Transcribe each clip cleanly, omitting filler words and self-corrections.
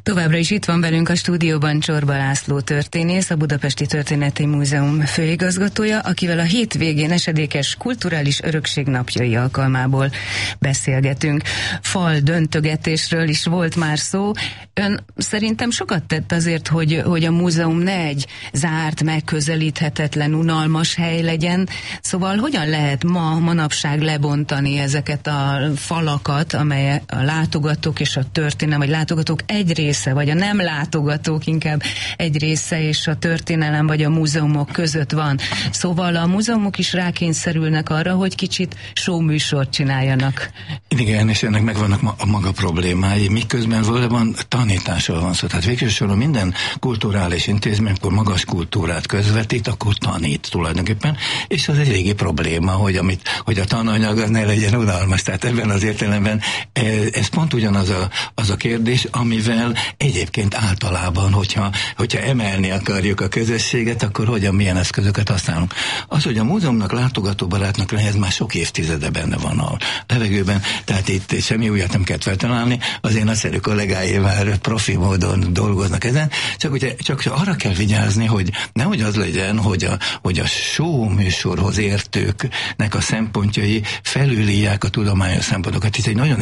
Továbbra is itt van velünk a stúdióban Csorba László történész, a Budapesti Történeti Múzeum főigazgatója, akivel a hétvégén esedékes kulturális örökség napjai alkalmából beszélgetünk. Fal döntögetésről is volt már szó. Ön szerintem sokat tett azért, hogy a múzeum ne egy zárt, megközelíthetetlen, unalmas hely legyen. Szóval hogyan lehet manapság lebontani ezeket a falakat, amely a látogatók és a történelem, vagy látogatók egy része, vagy a nem látogatók inkább egy része, és a történelem vagy a múzeumok között van. Szóval a múzeumok is rákényszerülnek arra, hogy kicsit showműsort csináljanak. Igen, és ennek megvannak a maga problémái, miközben valóban tanításról van szó. Tehát végsősorban minden kulturális intézmény, amikor magas kultúrát közvetít, akkor tanít tulajdonképpen, és az egy régi probléma, hogy a tananyag az ne legyen unalmas. Tehát ebben az értelemben ez pont ugyanaz az a kérdés, amivel egyébként általában, hogyha emelni akarjuk a közösséget, akkor milyen eszközöket használunk. Az, hogy a múzeumnak látogatóbarátnak lenni, ez már sok évtizede benne van a levegőben, tehát itt semmi újat nem kell feltalálni, az én nagyszerű kollégái már profi módon dolgoznak ezen, csak arra kell vigyázni, hogy nehogy az legyen, hogy a show műsorhoz értőknek a szempontjai felülírják a tudományos szempontokat. Itt egy nagyon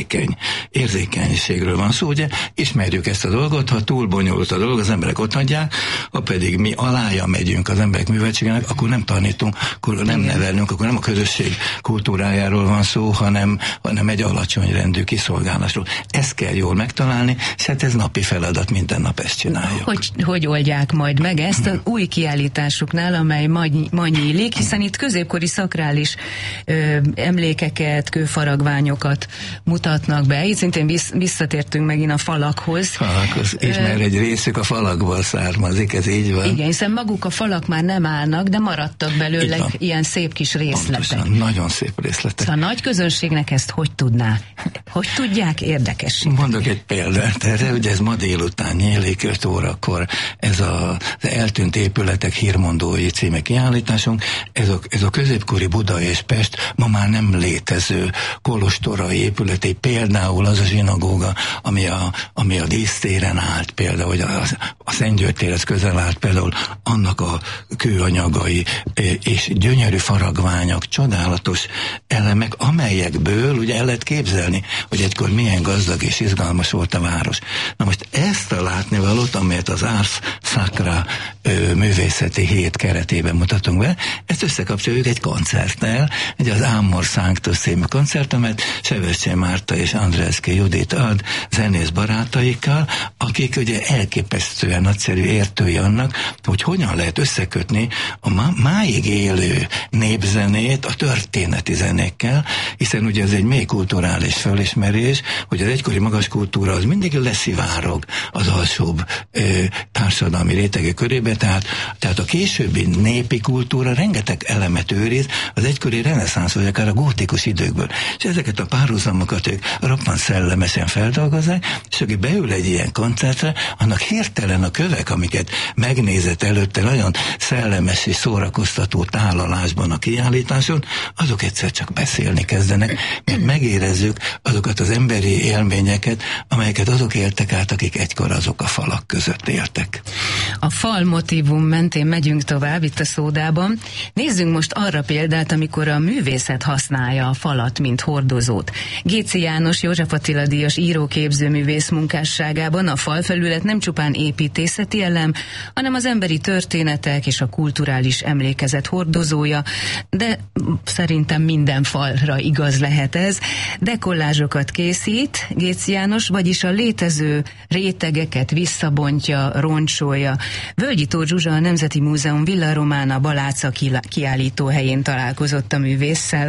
érzékenységről van szó, ugye ismerjük ezt a dolgot, ha túl bonyolult a dolog, az emberek ott hagyják, ha pedig mi alája megyünk az emberek műveltségének, akkor nem tanítunk, akkor nem nevelünk, akkor nem a közösség kultúrájáról van szó, hanem egy alacsony rendű kiszolgálásról. Ezt kell jól megtalálni, és hát ez napi feladat, minden nap ezt csináljuk. Hogy oldják majd meg ezt az új kiállításuknál, amely ma nyílik, hiszen itt középkori szakrális emlékeket, kőfaragványokat mutatnak be. Itt szintén visszatértünk megint a falakhoz. És mert egy részük a falakból származik, ez így van. Igen, hiszen maguk a falak már nem állnak, de maradtak belőle ilyen szép kis részletek. Pontosan, nagyon szép részletek. Szóval a nagy közönségnek ezt hogy tudná? Hogy tudják érdekesíteni? Mondok egy példát erre, ugye ez ma délután nyílik 5 órakor, ez az Eltűnt épületek hírmondói című kiállításunk, ez a középkori Buda és Pest ma már nem létező kolostorai épületei, például az a zsinagóga, ami a dísztéren állt, például, hogy a Szent György térhez közel állt, például annak a kőanyagai és gyönyörű faragványok, csodálatos elemek, amelyekből ugye el lehet képzelni, hogy egykor milyen gazdag és izgalmas volt a város. Na most ezt a látnivalót, amelyet az Ars Sacra művészeti hét keretében mutatunk be, ezt összekapcsoljuk egy koncerttel, ugye az Amor Sanctus című koncert, amelyet Sebestyén Márta és Andreevszky Judit ad zenész barátaikkal, akik ugye elképesztően nagyszerű értői annak, hogy hogyan lehet összekötni a máig élő népzenét a történeti zenékkel, hiszen ugye ez egy mély kulturális felismerés, hogy az egykori magas kultúra az mindig leszivárog az alsóbb társadalmi rétegek körébe, tehát a későbbi népi kultúra rengeteg elemet őriz az egykori reneszánsz vagy akár a gótikus időkből. És ezeket a párhuzamokat ők roppant szellemesen feldolgozzák, és aki beül egy ilyen koncertre, annak hirtelen a kövek, amiket megnézett előtte nagyon szellemes és szórakoztató tálalásban a kiállításon, azok egyszer csak beszélni kezdenek, mert megérezzük azokat az emberi élményeket, amelyeket azok éltek át, akik egykor azok a falak között éltek. A fal motívum mentén megyünk tovább itt a szódában. Nézzünk most arra példát, amikor a művészet használja a falat, mint hordozót. Géczy János József Attila díjas író-képzőművész munkásságában a falfelület nem csupán építészeti elem, hanem az emberi történetek és a kulturális emlékezet hordozója, de szerintem minden falra igaz lehet ez. Dekollázsokat készít Géczy János, vagyis a létező rétegeket visszabontja, roncsolja. Völgyi Tóth Zsuzsa, a Nemzeti Múzeum Villa Romana Baláca kiállító helyén találkozott a művésszel.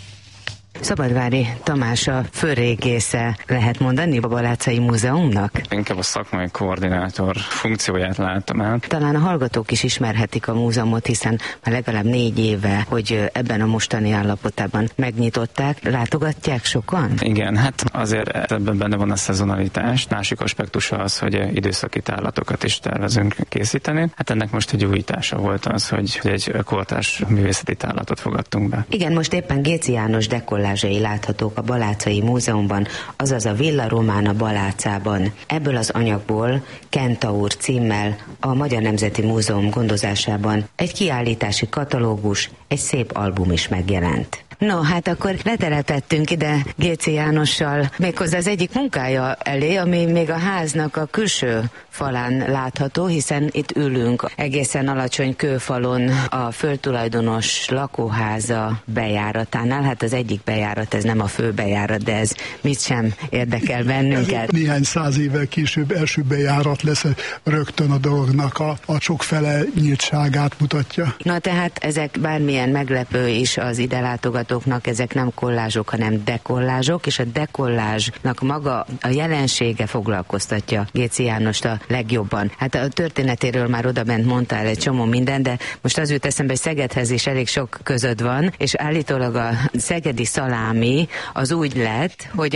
Szabadvári Tamás a főrégésze, lehet mondani, a Balácai Múzeumnak? Inkább a szakmai koordinátor funkcióját látom el. Talán a hallgatók is ismerhetik a múzeumot, hiszen már legalább 4 éve, hogy ebben a mostani állapotában megnyitották. Látogatják sokan? Igen, hát azért ebben benne van a szezonalitás. Másik aspektusa az, hogy időszaki tárlatokat is tervezünk készíteni. Hát ennek most egy újítása volt az, hogy egy kortárs művészeti tárlatot fogadtunk be. Igen, most éppen Géczy János dekollázsát varázsai láthatók a Balácai Múzeumban, azaz a Villa Romana Balácában. Ebből az anyagból Kentaur címmel a Magyar Nemzeti Múzeum gondozásában egy kiállítási katalógus, egy szép album is megjelent. No, hát akkor letelepettünk ide Géczy Jánossal méghozzá az egyik munkája elé, ami még a háznak a külső falán látható, hiszen itt ülünk egészen alacsony kőfalon a földtulajdonos lakóháza bejáratánál. Hát az egyik bejárat, ez nem a fő bejárat, de ez mit sem érdekel bennünket. Néhány száz évvel később első bejárat lesz, rögtön a dolognak a sokfele nyíltságát mutatja. Na tehát ezek bármilyen meglepő is az ide látogatóknak, ezek nem kollázsok, hanem dekollázsok, és a dekollázsnak maga a jelensége foglalkoztatja Géczy Jánost a legjobban. Hát a történetéről már odabent mondtál egy csomó minden, de most az jut eszembe, hogy Szegedhez is elég sok közöd van, és állítólag a szegedi szalámi az úgy lett, hogy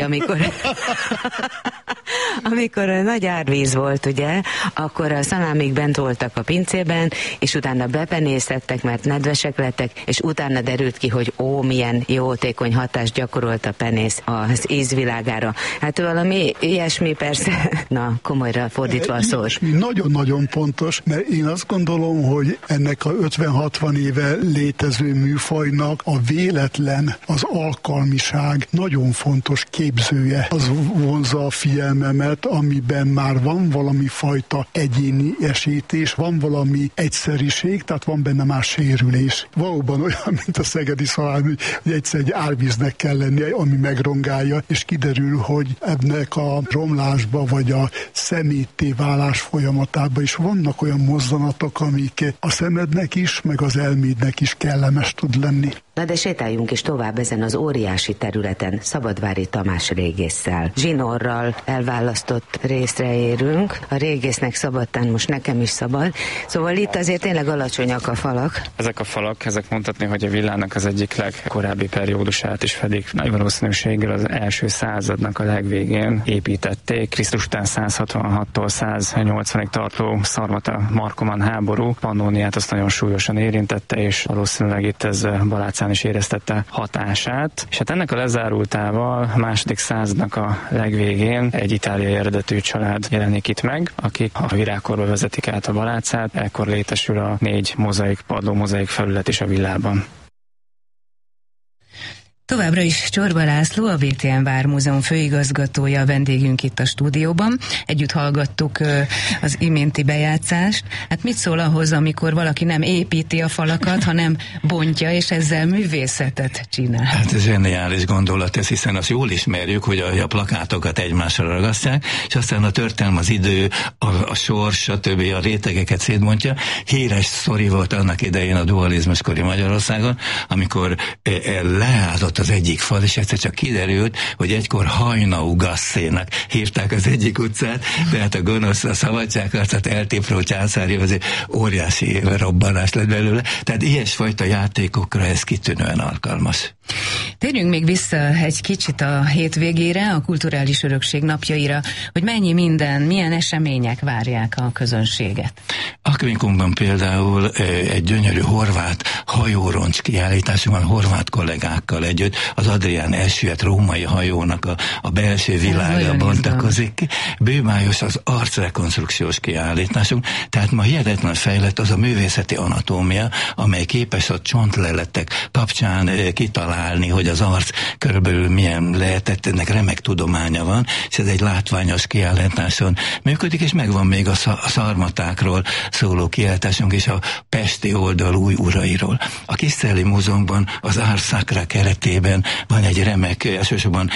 amikor nagy árvíz volt, ugye, akkor a szalámik bent voltak a pincében, és utána bepenészettek, mert nedvesek lettek, és utána derült ki, hogy milyen jótékony hatást gyakorolt a penész az ízvilágára. Hát valami ilyesmi persze, na, komolyra fordítva a szót. Nagyon-nagyon pontos, mert én azt gondolom, hogy ennek a 50-60 éve létező műfajnak a véletlen, az alkalmiság nagyon fontos képzője. Az vonzza a figyelmemet, amiben már van valami fajta egyéni esítés, van valami egyszeriség, tehát van benne már sérülés. Valóban olyan, mint a szegedi szalámi, hogy egyszer egy árvíznek kell lennie, ami megrongálja, és kiderül, hogy ennek a romlásba, vagy a szemétté válás folyamatában is vannak olyan mozzanatok, amik a szemednek is, meg az elmédnek is kellemes tud lenni. Na de sétáljunk is tovább ezen az óriási területen Szabadvári Tamás régésszel. Zsinorral elválasztott részre érünk. A régésznek szabadtán, most nekem is szabad. Szóval itt azért tényleg alacsonyak a falak. Ezek a falak, ezek mondhatni, hogy a villának az egyik legkorábbi periódusát is fedik. Nagy valószínűséggel az első századnak a legvégén építették. Krisztus után 166-tól 180-ig tartó szarmata Markoman háború Pannóniát azt nagyon súlyosan érintette, és valószínűleg itt ez Balácán is éreztette hatását. És hát ennek a lezárultával a második századnak a legvégén egy itáliai eredetű család jelenik itt meg, akik a virágkorba vezetik át a Balácát, ekkor létesül a 4 mozaik padló, mozaik felület is a villában. Továbbra is Csorba László, a VTM Vármúzeum főigazgatója a vendégünk itt a stúdióban. Együtt hallgattuk az iménti bejátszást. Hát mit szól ahhoz, amikor valaki nem építi a falakat, hanem bontja, és ezzel művészetet csinál? Hát ez zseniális gondolat, ez, hiszen azt jól ismerjük, hogy a plakátokat egymásra ragasztják, és aztán a történelem, az idő, a sors, stb. A rétegeket szétbontja. Híres sztori volt annak idején a dualizmuskori Magyarországon, amikor leálltott az egyik fal, és egyszer csak kiderült, hogy egykor Hajnau Gasszénak hívták az egyik utcát, tehát a gonosz, a szabadságharcot eltépró császári, azért óriási robbanás lett belőle. Tehát ilyesfajta játékokra ez kitűnően alkalmas. Térjünk még vissza egy kicsit a hétvégére, a kulturális örökség napjaira, hogy mennyi milyen események várják a közönséget. Akvinkumban például egy gyönyörű horvát hajóroncs kiállításunk van horvát kollégákkal együtt, az Adrián elsüllyedt római hajónak a belső világa bontakozik ki. Bőmájos az arcrekonstrukciós kiállításunk, tehát ma hihetetlen fejlett az a művészeti anatómia, amely képes a csontleletek kapcsán kitalálni, hogy az arc körülbelül milyen lehetett, ennek remek tudománya van, és ez egy látványos kiállításon működik, és megvan még a szarmatákról szóló kiállításunk is a pesti oldal új urairól. A Kiszteli Múzeumban az Ars Sacra keretében van egy remek, elsősorban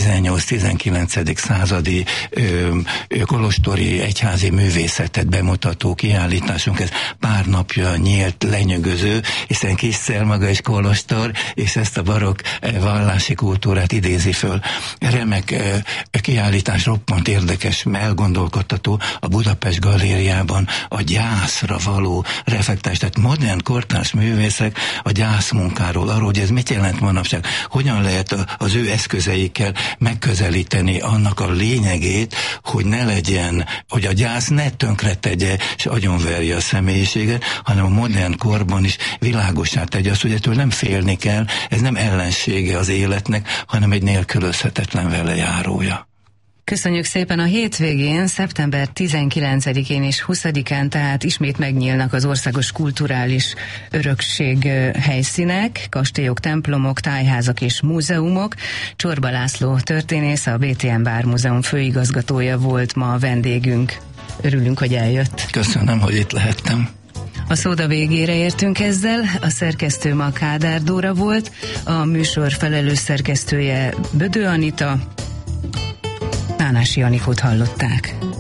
18-19. századi kolostori egyházi művészetet bemutató kiállításunk, ez pár napja nyílt, lenyűgöző, hiszen Kisztel maga is kolostor, és ezt a barokk vallási kultúrát idézi föl. Remek kiállítás, roppant érdekes, elgondolkodtató a Budapest Galériában a gyászra való reflektás, tehát modern kortárs művészek a gyászmunkáról, arról, hogy ez mit jelent manapság, hogyan lehet az ő eszközeikkel megközelíteni annak a lényegét, hogy ne legyen, hogy a gyász ne tönkretegye és agyonverje a személyiséget, hanem a modern korban is világossá tegye azt, hogy ettől nem félni kell, ez nem ellensége az életnek, hanem egy nélkülözhetetlen velejárója. Köszönjük szépen! A hétvégén, szeptember 19-én és 20-án tehát ismét megnyílnak az országos kulturális örökség helyszínek, kastélyok, templomok, tájházak és múzeumok. Csorba László történész, a BTM Vármúzeum főigazgatója volt ma a vendégünk. Örülünk, hogy eljött. Köszönöm, hogy itt lehettem. A szóda végére értünk ezzel, a szerkesztő ma Kádár Dóra volt, a műsor felelős szerkesztője Bödő Anita, Nánási Anikót hallották.